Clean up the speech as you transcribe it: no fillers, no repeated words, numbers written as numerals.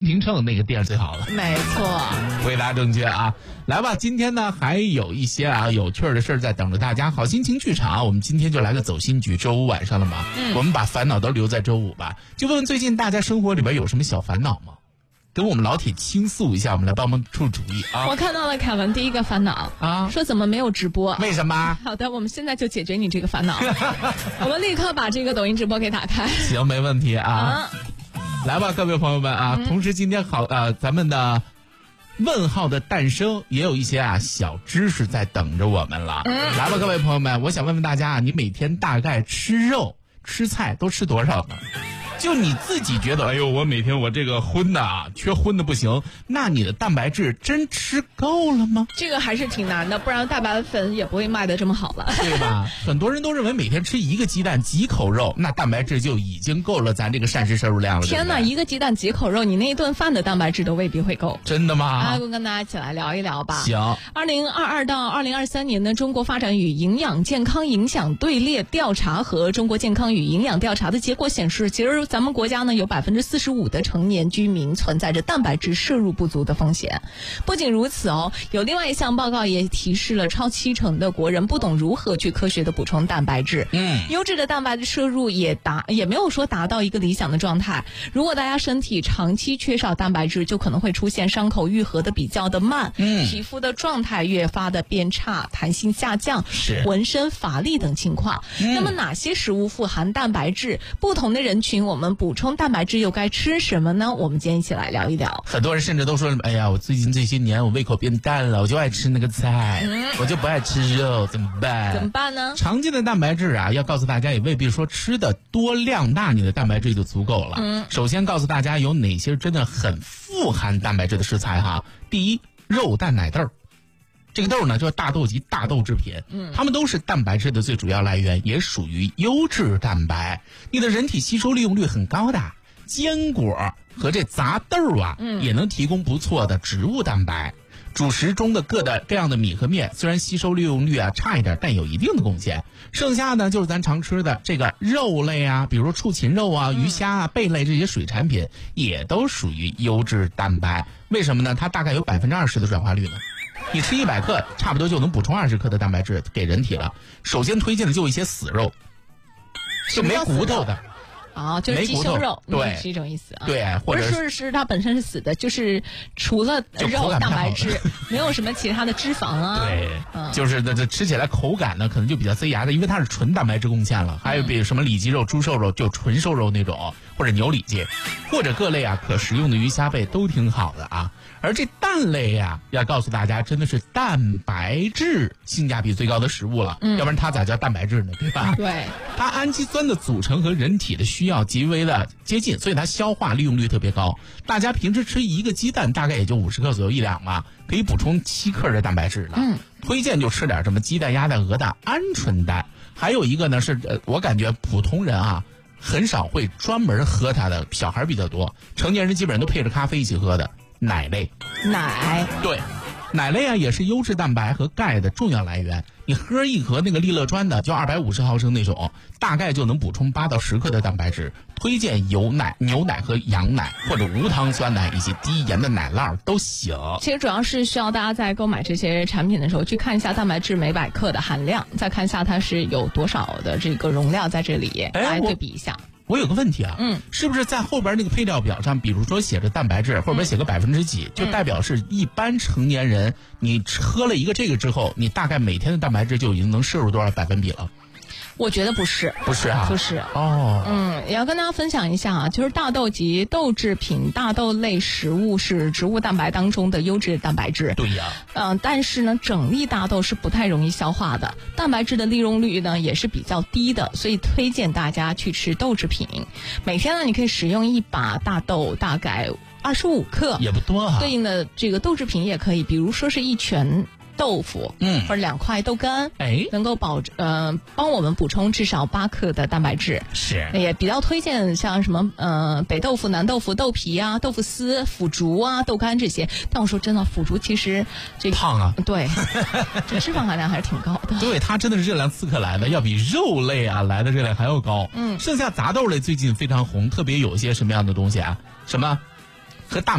平秤那个店最好了。 没错， 回答正确啊！来吧，今天呢还有一些有趣的事在等着大家。好心情剧场，我们今天就来个走心剧。周五晚上了嘛，我们把烦恼都留在周五吧。就问问最近大家生活里边有什么小烦恼吗？跟我们老铁倾诉一下，我们来帮忙出主意啊！ 我看到了凯文第一个烦恼啊，说怎么没有直播？ 为什么？ 好的，我们现在就解决你这个烦恼。我们立刻把这个抖音直播给打开。 行，没问题啊。来吧，各位朋友们啊！同时今天咱们的问号的诞生也有一些小知识在等着我们了。来吧，各位朋友们，我想问问大家你每天大概吃肉吃菜都吃多少呢？就你自己觉得，哎呦，我每天我这个荤的缺荤的不行，那你的蛋白质真吃够了吗？ 这个还是挺难的，不然大白粉也不会卖得这么好了， 对吧？很多人都认为每天吃一个鸡蛋几口肉，那蛋白质就已经够了咱这个膳食摄入量了。 天哪，一个鸡蛋几口肉，你那一顿饭的蛋白质都未必会够。 真的吗？ 我跟大家一起来聊一聊吧。 行。 2022到2023年的中国发展与营养健康影响队列调查和中国健康与营养调查的结果显示，其实咱们国家呢有45%的成年居民存在着蛋白质摄入不足的风险。不仅如此有另外一项报告也提示了超70%的国人不懂如何去科学的补充蛋白质。优质的蛋白质摄入也没有说达到一个理想的状态。如果大家身体长期缺少蛋白质，就可能会出现伤口愈合的比较的慢，皮肤的状态越发的变差，弹性下降，浑身乏力等情况。那么哪些食物富含蛋白质？不同的人群我们补充蛋白质又该吃什么呢？我们今天一起来聊一聊。 很多人甚至都说，哎呀，我最近这些年我胃口变淡了，我就爱吃那个菜，我就不爱吃肉，怎么办？ 怎么办呢？ 常见的蛋白质要告诉大家也未必说吃的多量大你的蛋白质就足够了。首先告诉大家有哪些真的很富含蛋白质的食材哈。第一，肉蛋奶豆。这个豆呢就是大豆及大豆制品，它们都是蛋白质的最主要来源，也属于优质蛋白，你的人体吸收利用率很高的。坚果和这杂豆也能提供不错的植物蛋白。主食中的各样的米和面，虽然吸收利用率差一点，但有一定的贡献。剩下呢就是咱常吃的这个肉类比如畜禽肉鱼虾贝类这些水产品，也都属于优质蛋白。为什么呢？它大概有20%的转化率呢。你吃100克，差不多就能补充20克的蛋白质给人体了。首先推荐的就一些死肉，就没骨头的。 就是鸡胸肉， 对， 是一种意思啊。 对，或者不是它本身是死的，就是除了肉蛋白质，没有什么其他的脂肪对，就是这吃起来口感呢，可能就比较塞牙的，因为它是纯蛋白质贡献了。还有比什么里脊肉、猪瘦肉，就纯瘦肉那种，或者牛里脊，或者各类可食用的鱼虾贝都挺好的啊。而这蛋类要告诉大家，真的是蛋白质性价比最高的食物了。要不然它咋叫蛋白质呢？对吧？ 对， 它氨基酸的组成和人体的需要极为的接近，所以它消化利用率特别高。大家平时吃一个鸡蛋大概也就50克左右1两嘛，可以补充7克的蛋白质了。推荐就吃点什么鸡蛋、鸭蛋、鹅蛋、鹌鹑蛋。还有一个呢是我感觉普通人很少会专门喝它的，小孩比较多，成年人基本上都配着咖啡一起喝的奶类。对，奶类也是优质蛋白和钙的重要来源。你喝一盒那个利乐专的，就250毫升那种，大概就能补充8到10克的蛋白质。推荐牛奶和羊奶，或者无糖酸奶以及低盐的奶酪都行。 其实主要是需要大家在购买这些产品的时候去看一下蛋白质每100克的含量，再看一下它是有多少的这个容量在这里，来对比一下。 我有个问题是不是在后边那个配料表上，比如说写着蛋白质，后边写个几%，就代表是一般成年人你喝了一个这个之后，你大概每天的蛋白质就已经能摄入多少%了？ 我觉得不是不是也要跟大家分享一下就是大豆及豆制品、大豆类食物是植物蛋白当中的优质蛋白质。 对呀。 但是呢，整粒大豆是不太容易消化的，蛋白质的利用率呢也是比较低的，所以推荐大家去吃豆制品。每天呢，你可以使用一把大豆，大概25克， 也不多对应的这个豆制品也可以，比如说是1拳豆腐，或者2块豆干，能够帮我们补充至少8克的蛋白质。 是， 也比较推荐像什么北豆腐、南豆腐、豆皮豆腐丝、腐竹豆干这些。但我说真的，腐竹其实这个胖对，这脂肪含量还是挺高的。 对，它真的是热量刺客来的，要比肉类来的热量还要高。剩下杂豆类最近非常红，特别有一些什么样的东西什么和大